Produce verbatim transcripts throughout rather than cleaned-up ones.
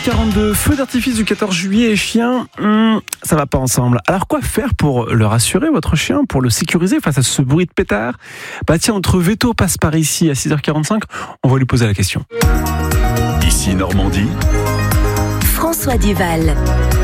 quarante-deux, feu d'artifice du quatorze juillet et chien, hum, ça va pas ensemble. Alors quoi faire pour le rassurer, votre chien, pour le sécuriser face à ce bruit de pétard? Bah tiens, notre veto passe par ici à six heures quarante-cinq, on va lui poser la question. Ici Normandie, François Duval.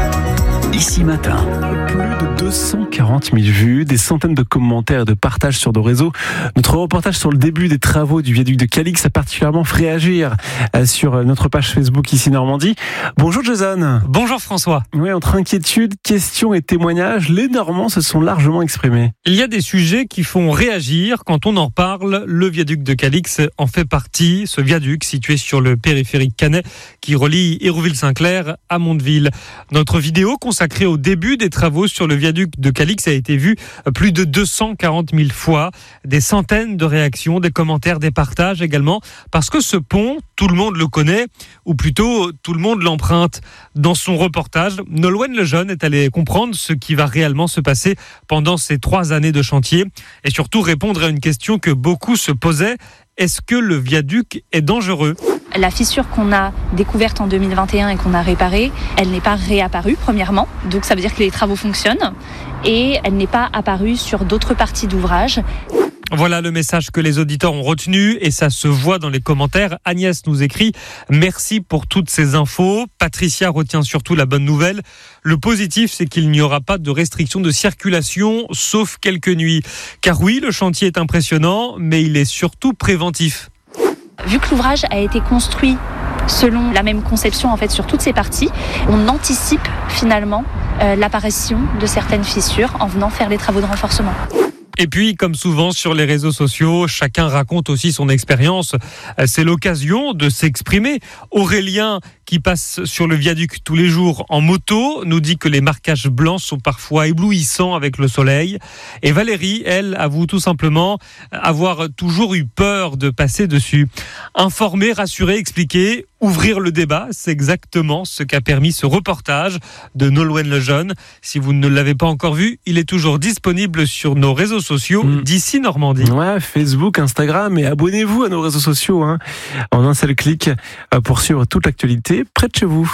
Ici Matin. Plus de deux cent quarante mille vues, des centaines de commentaires et de partages sur nos réseaux. Notre reportage sur le début des travaux du viaduc de Calix a particulièrement fait réagir sur notre page Facebook Ici Normandie. Bonjour Jason. Bonjour François. Oui, entre inquiétudes, questions et témoignages, les Normands se sont largement exprimés. Il y a des sujets qui font réagir quand on en parle. Le viaduc de Calix en fait partie. Ce viaduc situé sur le périphérique canet qui relie Hérouville-Saint-Clair à Mondeville. Notre vidéo consacrée au début des travaux sur le viaduc de Calix a été vue plus de deux cent quarante mille fois. Des centaines de réactions, des commentaires, des partages également. Parce que ce pont, tout le monde le connaît, ou plutôt tout le monde l'emprunte. Dans son reportage, Nolwenn Lejeune est allée comprendre ce qui va réellement se passer pendant ces trois années de chantier et surtout répondre à une question que beaucoup se posaient. Est-ce que le viaduc est dangereux ? La fissure qu'on a découverte en deux mille vingt et un et qu'on a réparée, elle n'est pas réapparue premièrement, donc ça veut dire que les travaux fonctionnent et elle n'est pas apparue sur d'autres parties d'ouvrage. Voilà le message que les auditeurs ont retenu et ça se voit dans les commentaires. Agnès nous écrit « Merci pour toutes ces infos ». Patricia retient surtout la bonne nouvelle. Le positif, c'est qu'il n'y aura pas de restriction de circulation, sauf quelques nuits. Car oui, le chantier est impressionnant, mais il est surtout préventif. Vu que l'ouvrage a été construit selon la même conception en fait sur toutes ces parties, on anticipe finalement euh, l'apparition de certaines fissures en venant faire les travaux de renforcement. Et puis, comme souvent sur les réseaux sociaux, chacun raconte aussi son expérience. C'est l'occasion de s'exprimer. Aurélien, qui passe sur le viaduc tous les jours en moto, nous dit que les marquages blancs sont parfois éblouissants avec le soleil. Et Valérie, elle, avoue tout simplement avoir toujours eu peur de passer dessus. Informer, rassurer, expliquer, ouvrir le débat, c'est exactement ce qu'a permis ce reportage de Nolwenn Lejeune. Si vous ne l'avez pas encore vu, il est toujours disponible sur nos réseaux sociaux mmh. d'Ici Normandie. Ouais, Facebook, Instagram, et abonnez-vous à nos réseaux sociaux hein, en un seul clic pour suivre toute l'actualité près de chez vous.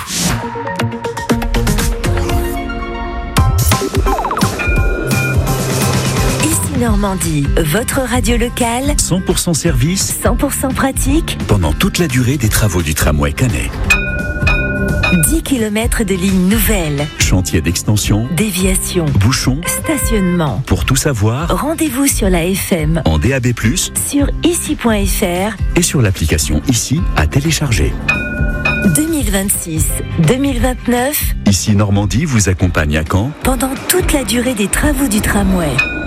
Ici Normandie, votre radio locale, cent pour cent service, cent pour cent pratique, pendant toute la durée des travaux du tramway canet. dix kilomètres de lignes nouvelles, Chantier d'extension, déviation, bouchons, stationnement. Pour tout savoir, Rendez-vous sur la F M, en D A B plus, sur ici point F R et sur l'application Ici à télécharger. deux mille vingt-six deux mille vingt-neuf, Ici Normandie vous accompagne à Caen pendant toute la durée des travaux du tramway.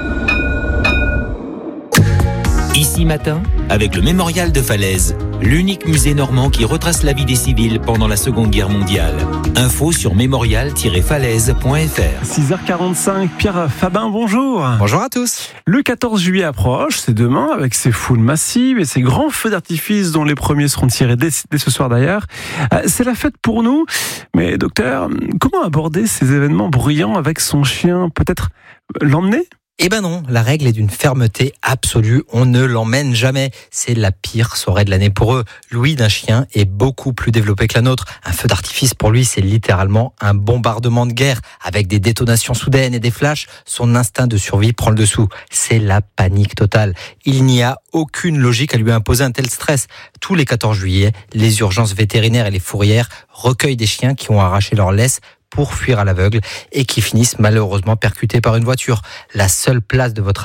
Ici Matin, avec le Mémorial de Falaise, l'unique musée normand qui retrace la vie des civils pendant la Seconde Guerre mondiale. Info sur mémorial tiret falaise point F R. six heures quarante-cinq, Pierre Fabin, bonjour. Bonjour à tous. Le quatorze juillet approche, c'est demain, avec ses foules massives et ses grands feux d'artifice dont les premiers seront tirés dès, dès ce soir d'ailleurs. C'est la fête pour nous, mais docteur, comment aborder ces événements bruyants avec son chien? Peut-être l'emmener ? Eh ben non, la règle est d'une fermeté absolue, on ne l'emmène jamais. C'est la pire soirée de l'année pour eux. L'ouïe d'un chien est beaucoup plus développée que la nôtre. Un feu d'artifice pour lui, c'est littéralement un bombardement de guerre. Avec des détonations soudaines et des flashs, son instinct de survie prend le dessous. C'est la panique totale. Il n'y a aucune logique à lui imposer un tel stress. Tous les quatorze juillet, les urgences vétérinaires et les fourrières recueillent des chiens qui ont arraché leur laisse pour fuir à l'aveugle et qui finissent malheureusement percutés par une voiture. La seule place de votre